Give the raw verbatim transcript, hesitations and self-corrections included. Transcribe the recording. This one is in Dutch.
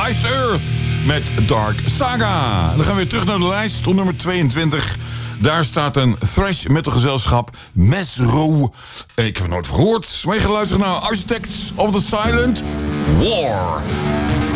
Iced Earth met Dark Saga. Dan gaan we weer terug naar de lijst op nummer tweeëntwintig. Daar staat een thrash metalgezelschap, Mesro. Ik heb er nooit van gehoord. Maar je gaat luisteren naar Architects of the Silent War.